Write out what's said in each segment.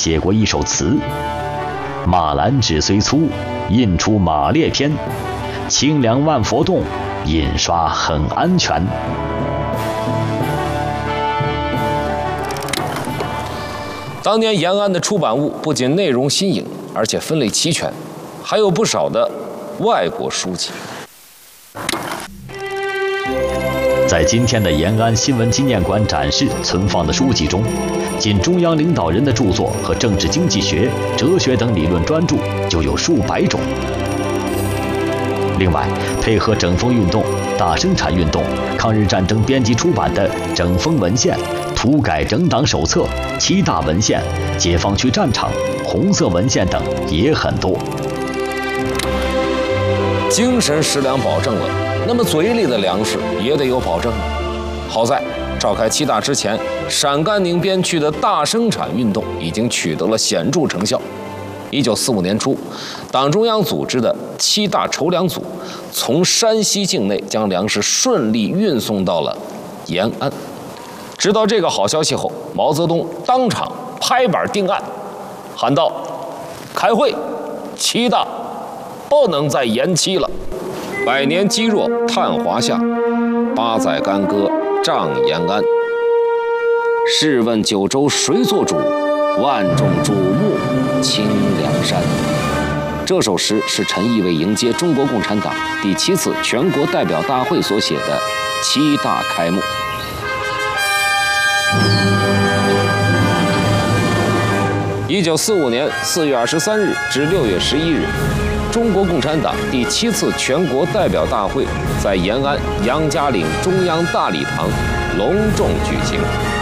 写过一首词：马兰纸虽粗，印出马列篇，清凉万佛洞，印刷很安全。 当年延安的出版物不仅内容新颖，而且分类齐全，还有不少的外国书籍。 在今天的延安新闻纪念馆展示存放的书籍中，仅中央领导人的著作和政治经济学、哲学等理论专著就有数百种。另外，配合整风运动、大生产运动、抗日战争编辑出版的整风文献、土改整党手册、7大文献、解放区战场、红色文献等也很多。 精神食粮保证了，那么嘴里的粮食也得有保证。好在召开7大之前，陕甘宁边区的大生产运动已经取得了显著成效。1945年初，党中央组织的7大筹粮组从山西境内将粮食顺利运送到了延安。知道这个好消息后，毛泽东当场拍板定案，喊道：“开会，7大不能再延期了。百年积弱叹华夏，8载干戈仗延安。试问九州谁做主？万众瞩目清凉山。”这首诗是陈毅为迎接中国共产党第7次全国代表大会所写的7大开幕。1945年4月23日至6月11日，中国共产党第7次全国代表大会在延安杨家岭中央大礼堂隆重举行。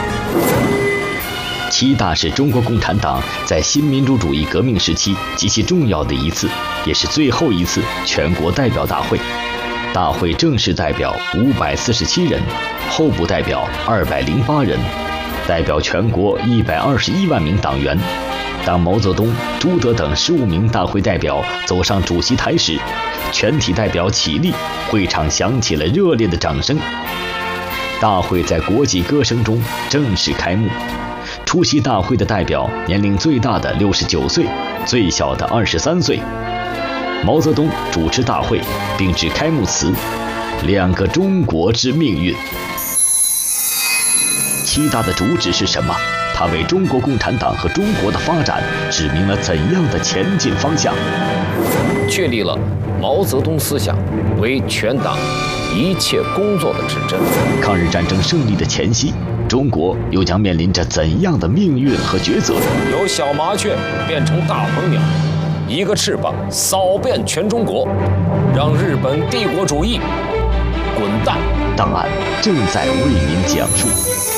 7大是中国共产党在新民主主义革命时期极其重要的一次，也是最后一次全国代表大会。大会正式代表547人，候补代表208人，代表全国121万名党员。当毛泽东、朱德等15名大会代表走上主席台时，全体代表起立，会场响起了热烈的掌声。大会在国际歌声中正式开幕。出席大会的代表，年龄最大的69岁，最小的23岁。毛泽东主持大会，并致开幕词：“2个中国之命运。”7大的主旨是什么？它为中国共产党和中国的发展指明了怎样的前进方向？ 确立了毛泽东思想为全党一切工作的指针。 抗日战争胜利的前夕，中国又将面临着怎样的命运和抉择？ 由小麻雀变成大鹏鸟，一个翅膀扫遍全中国，让日本帝国主义滚蛋！ 档案正在为您讲述。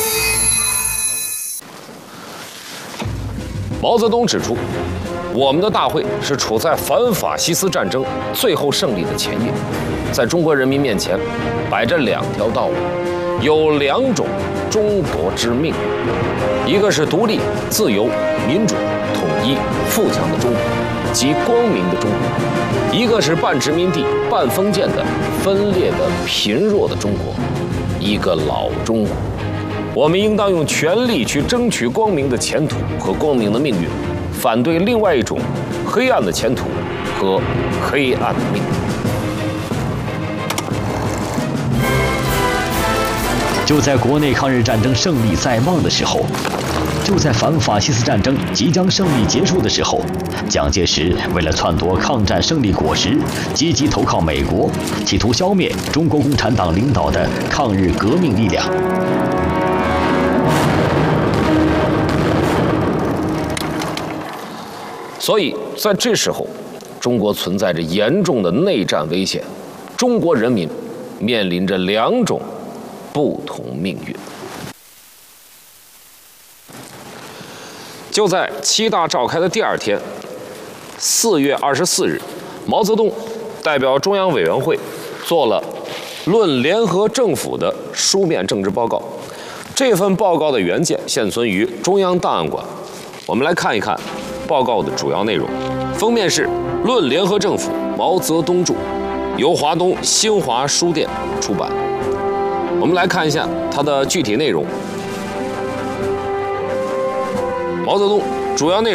毛泽东指出，我们的大会是处在反法西斯战争最后胜利的前夜，在中国人民面前摆着2条道路，有2种中国之命运，一个是独立、自由、民主、统一、富强的中国，即光明的中国；一个是半殖民地半封建的分裂的贫弱的中国，一个老中国。我们应当用全力去争取光明的前途和光明的命运，反对另外一种黑暗的前途和黑暗的命运。 就在国内抗日战争胜利在望的时候，就在反法西斯战争即将胜利结束的时候，蒋介石为了篡夺抗战胜利果实，积极投靠美国，企图消灭中国共产党领导的抗日革命力量。 所以在这时候，中国存在着严重的内战危险，中国人民面临着2种不同命运。就在7大召开的第2天，4月24日，毛泽东代表中央委员会做了《论联合政府的书面政治报告》。这份报告的原件现存于中央档案馆。我们来看一看报告的主要内容。封面是《论联合政府》，毛泽东著，由华东新华书店出版。我们来看一下它的具体内容。毛泽东主要内容。